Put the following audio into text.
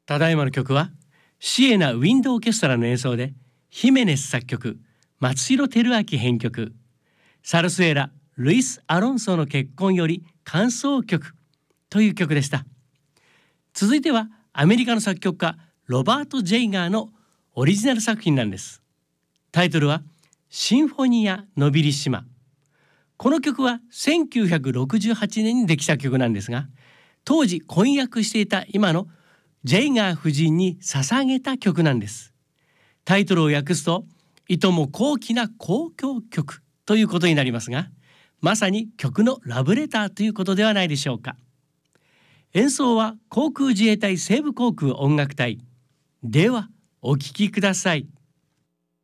ただいまの曲はシエナ・ウィンド・オーケストラの演奏で、ヒメネス作曲、松代輝明編曲、サルスエラ・ルイス・アロンソの結婚より間奏曲という曲でした。続いてはアメリカの作曲家ロバート・ジェイガーのオリジナル作品なんです。タイトルはシンフォニア・ノビリシマ。この曲は1968年にできた曲なんですが、当時婚約していた今のジェイガー夫人に捧げた曲なんです。タイトルを訳すと、いとも高貴な交響曲ということになりますが、まさに曲のラブレターということではないでしょうか。演奏は航空自衛隊西部航空音楽隊。ではお聴きください。